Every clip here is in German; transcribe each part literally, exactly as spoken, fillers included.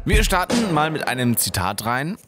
Wir starten mal mit einem Zitat rein.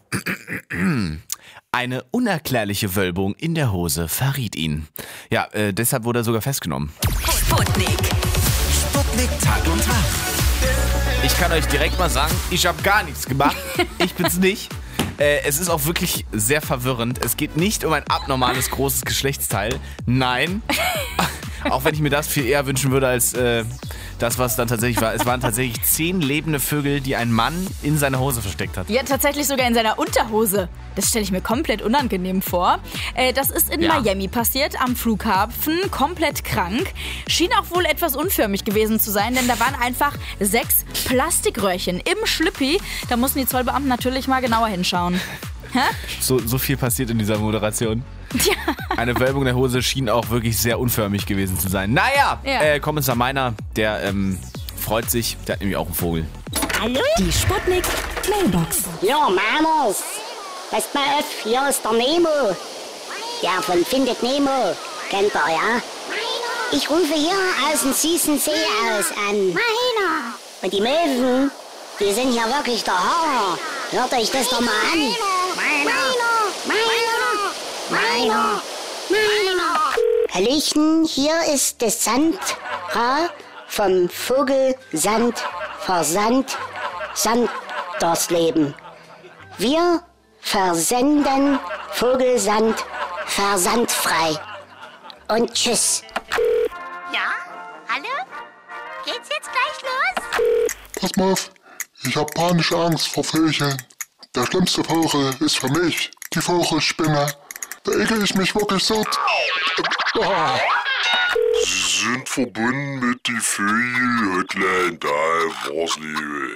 Eine unerklärliche Wölbung in der Hose verriet ihn. Ja, äh, deshalb wurde er sogar festgenommen. Sputnik. Sputnik Tag und Tag. Ich kann euch direkt mal sagen, ich habe gar nichts gemacht. Ich bin's nicht. Äh, es ist auch wirklich sehr verwirrend. Es geht nicht um ein abnormales, großes Geschlechtsteil. Nein. Auch wenn ich mir das viel eher wünschen würde als äh, das, was dann tatsächlich war. Es waren tatsächlich zehn lebende Vögel, die ein Mann in seiner Hose versteckt hat. Ja, tatsächlich sogar in seiner Unterhose. Das stelle ich mir komplett unangenehm vor. Äh, das ist in Ja. Miami passiert, am Flughafen, komplett krank. Schien auch wohl etwas unförmig gewesen zu sein, denn da waren einfach sechs Plastikröhrchen im Schlüppi. Da mussten die Zollbeamten natürlich mal genauer hinschauen. Hä? So, so viel passiert in dieser Moderation. Ja. Eine Wölbung der Hose schien auch wirklich sehr unförmig gewesen zu sein. Naja, Ja. äh, Kommissar Meiner, der ähm, freut sich. Der hat nämlich auch einen Vogel. Hallo? Die Sputnik Mailbox. Ja, Männers. Passt mal auf, hier ist der Nemo. Der von Findet Nemo. Kennt ihr, ja? Ich rufe hier aus dem süßen See aus an. Meiner. Und die Möwen, die sind hier wirklich der Hammer. Hört euch das doch mal an. Meiner. Meiner. Meiner. Meiner. Hallöchen, hier ist das Sandra vom Vogelsand Versand Sandersleben. Wir versenden Vogelsand versandfrei. Und tschüss. Ja? Hallo? Geht's jetzt gleich los? Pass mal auf, ich hab panische Angst vor Vögeln. Der schlimmste Vogel ist für mich die Vogelspinne. Da ekel ich mich wirklich so. Ah. Sie sind verbunden mit die Vögel-Hotline da in Worsleben.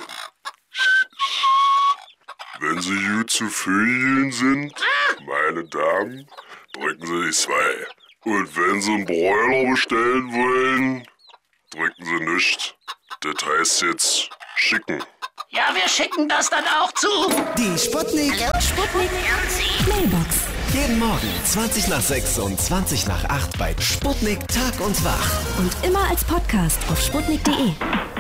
Wenn Sie gut zu Vögeln sind, meine Damen, drücken Sie die zwei. Und wenn Sie einen Broiler bestellen wollen, drücken Sie nicht. Das heißt jetzt schicken. Ja, wir schicken das dann auch zu. Die Sputnik. Sputnik Mailbox. Jeden Morgen zwanzig nach sechs und zwanzig nach acht bei Sputnik Tag und Wach. Und immer als Podcast auf sputnik punkt de.